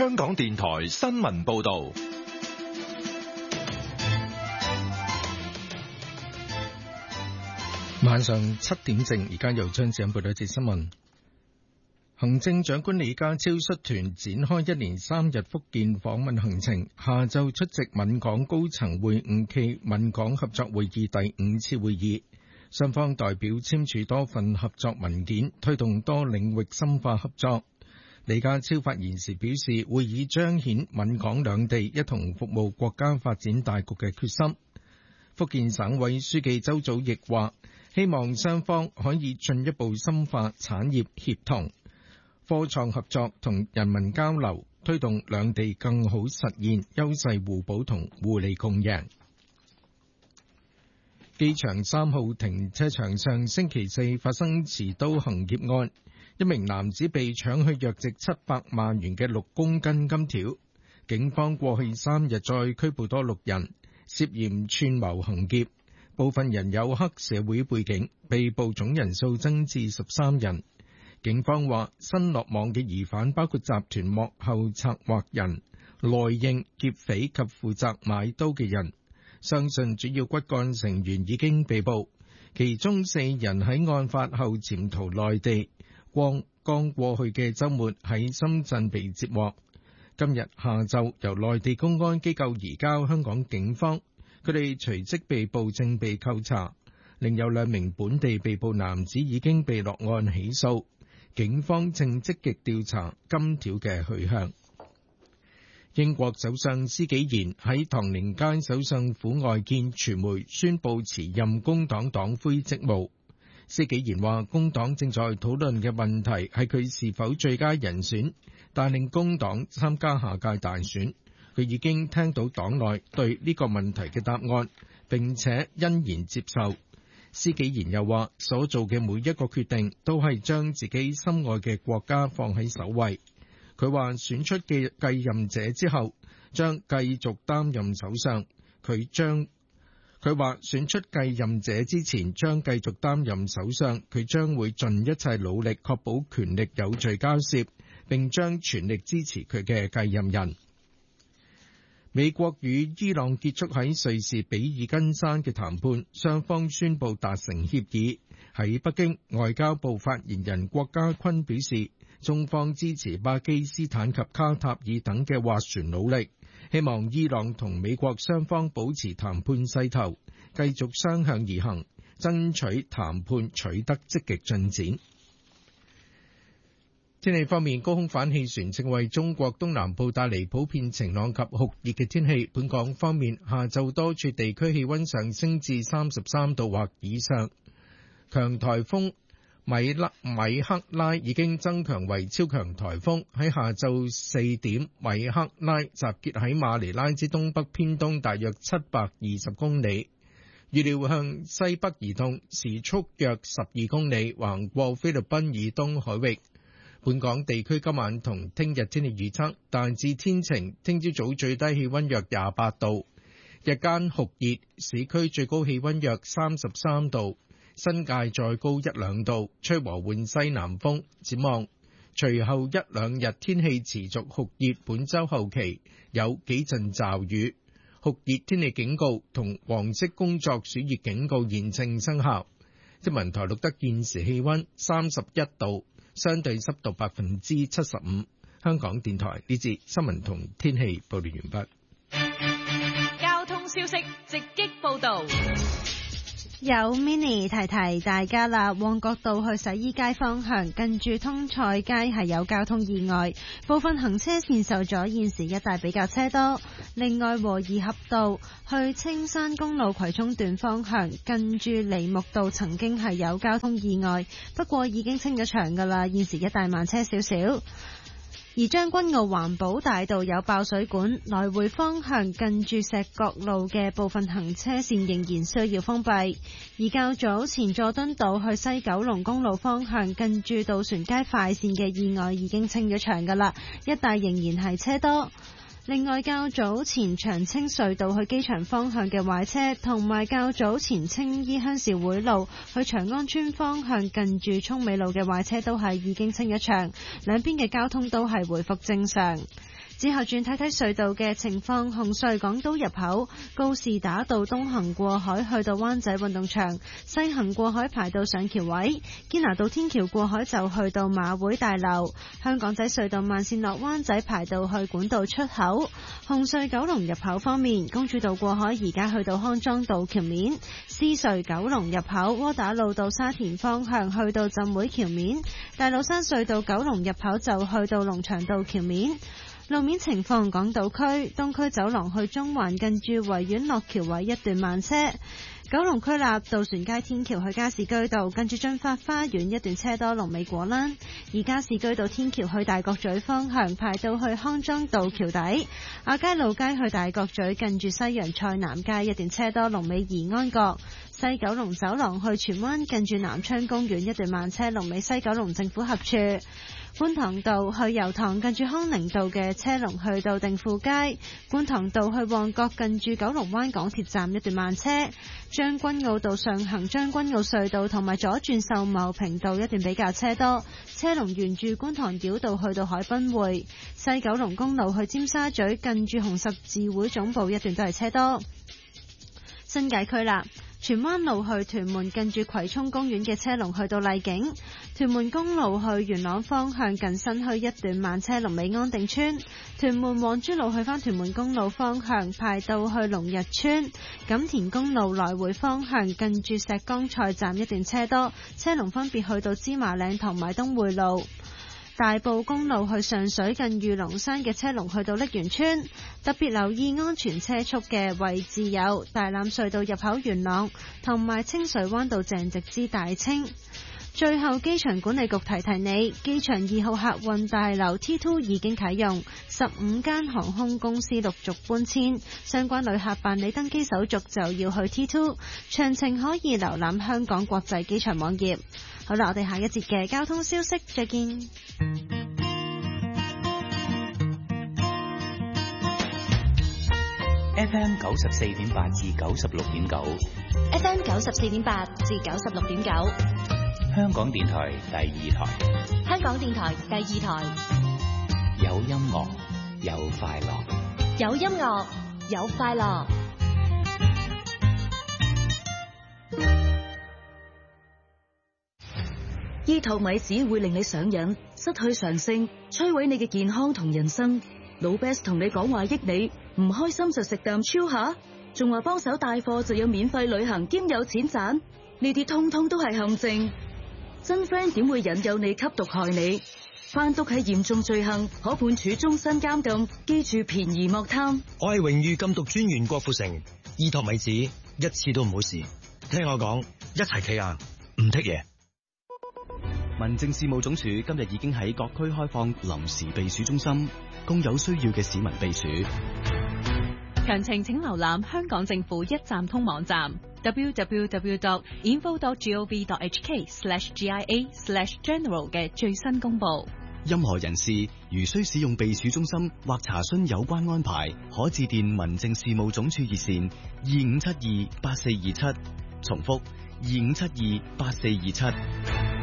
香港電台新聞報道。 晚上7點正，而家由張子欣報道一節新聞。行政長官李家超率團展開1連3日福建訪問行程，下晝出席閩港高層會晤暨閩港合作會議第5次會議，雙方代表簽署多份合作文件，推動多領域深化合作。李家超發言時表示，會議彰顯閩港兩地一同服務國家發展大局嘅決心。福建省委書記周祖義話，希望雙方可以進一步深化產業協同、科創合作同人民交流，推動兩地更好實現優勢互補同互利共贏。機場3號停車場上星期四發生持刀行劫案，一名男子被搶去約值700萬元嘅6公斤金條。警方過去3日再拘捕多6人，涉嫌串謀行劫，部分人有黑社會背景，被捕總人數增至13人。警方話，新落網嘅疑犯包括集團幕後策劃人、內應、劫匪及負責買刀嘅人，相信主要骨幹成員已經被捕，其中4人喺案發後潛逃內地，剛過去嘅週末喺深圳被截獲，今日下晝由內地公安機構移交香港警方，佢哋隨即被捕正被扣查，另有2名本地被捕男子已經被落案起訴。警方正積極調查金條嘅去向。英國首相施紀賢喺唐寧街首相府外見傳媒，宣布辭任工黨黨魁職務。施紀賢話，工黨正在討論嘅問題係佢是否最佳人選，帶領工黨參加下屆大選。佢已經聽到黨內對呢個問題嘅答案，並且欣然接受。施紀賢又話，所做嘅每一個決定都係將自己心愛嘅國家放喺首位。佢話選出嘅繼任者之後，將繼續擔任首相。佢話選出繼任者之前將繼續擔任首相，佢將會盡一切努力確保權力有序交涉，並將全力支持佢嘅繼任人。美國與伊朗結束喺瑞士比爾根山嘅談判，雙方宣布達成協議。喺北京，外交部發言人郭家坤表示，中方支持巴基斯坦及卡塔爾等嘅斡旋努力，希望伊朗同美國雙方保持談判勢頭，繼續相向而行，爭取談判取得積極進展。天氣方面，高空反氣旋正為中國東南部帶嚟普遍晴朗及酷熱嘅天氣。本港方面，下晝多處地區氣溫上升至33度或以上。強颱風米克拉已經增強為超強颱風，喺下晝4點，米克拉集結喺馬尼拉之東北偏東大約720公里，預料向西北移動，時速約12公里，橫過菲律賓以東海域。本港地區今晚同聽日天氣預測，大致天晴，聽朝早最低氣溫約28度，日間酷熱，市區最高氣溫約33度，新界再高1-2度，吹和緩西南風。展望隨後1-2日天氣持續酷熱，本週後期有幾陣驟雨，酷熱天氣警告同黃色工作暑熱警告現正生效。天文台錄得現時氣溫31度。相對濕度75%。香港電台呢節新聞同天氣報道完畢。 交通消息直擊報道。 有 Mini 提提大家啦，旺角道去洗衣街方向近住通菜街係有交通意外，部分行車線受阻，現時一帶比較車多。另外，和宜合道去青山公路葵涌段方向近住梨木道曾經係有交通意外，不過已經清咗場㗎啦，現時一帶慢車少少。而將軍澳環保大道有爆水管，來回方向近住石角路嘅部分行車線仍然需要封閉。而較早前佐敦道去西九龍公路方向近住渡船街快線嘅意外已經清咗場㗎啦，一帶仍然係車多。另外，較早前長青隧道去機場方向嘅壞車，同埋較早前青衣鄉事會路去長安村方向近住涌美路嘅壞車都係已經清咗場，兩邊嘅交通都係回復正常。 之後轉睇睇隧道嘅情況，紅隧港島入口告士打道東行過海去到灣仔運動場，西行過海排到上橋位，堅拿道天橋過海就去到馬會大樓。香港仔隧道慢線落灣仔排到去管道出口。紅隧九龍入口方面，公主道過海而家去到康莊道橋面，獅隧九龍入口窩打老道沙田方向去到浸會橋面，大老山隧道九龍入口就去到龍翔道橋面。路面情況，港島區東區走廊去中環近住維園落橋位一段慢車。九龍區立渡船街天橋去加士居道近住駿發花園一段車多，龍尾果欄。而加士居道天橋去大角咀方向排到去康莊道橋底。亞皆老街去大角咀近住西洋菜南街一段車多，龍尾怡安閣。西九龍走廊去荃灣近住南昌公園一段慢車，龍尾西九龍政府合署。觀塘道去油塘近住康寧道嘅車龍去到定富街。觀塘道去旺角近住九龍灣港鐵站一段慢車。將軍澳道上行將軍澳隧道同埋左轉秀茂坪道一段比較車多，車龍沿住觀塘繞道去到海濱匯。西九龍公路去尖沙咀近住紅十字會總部一段都係車多。新界區啦，荃灣路去屯門近住葵涌公園嘅車龍去到麗景，屯門公路去元朗方向近新墟一段慢車，龍尾安定村。屯門黃珠路去返屯門公路方向排到去龍日村，錦田公路來回方向近住石崗菜站一段車多，車龍分別去到芝麻嶺同埋東匯路。大埔公路去上水近御龍山嘅車龍去到瀝源村，特別留意安全車速嘅位置有大欖隧道入口元朗同埋清水灣道鄭直之大清。最後，機場管理局提提你，機場2號客運大樓 T2 已經啟用，15間航空公司陸續搬遷，相關旅客辦理登機手續就要去 T2， 詳情可以瀏覽香港國際機場網頁。好啦，我哋下一節嘅交通消息再見。 FM 94.8至96.9 FM 94.8至96.9， 香港電台第二台， 香港電台第二台， 有音樂有快樂， 有音樂有快樂。 伊托米子會令你上癮，失去常性，摧毀你嘅健康同人生。老 Best 同你講話益你，唔開心就食啖超下，仲話幫手帶貨就有免費旅行兼有錢賺，呢啲通通都係陷阱。真 friend 點會引誘你吸毒害你？販毒係嚴重罪行，可判處終身監禁。記住便宜莫貪。 我係榮譽禁毒專員郭富城，伊托米子一次都唔好試，聽我講，一齊企硬，唔剔嘢。 民政事務總署今日已經喺各區開放臨時避暑中心，供有需要嘅市民避暑。 詳情請瀏覽香港政府一站通網站 www.info.gov.hk/GIA/general 嘅最新公佈。 任何人士如需使用避暑中心或查詢有關安排，可致電民政事務總署熱線25728427，重複25728427。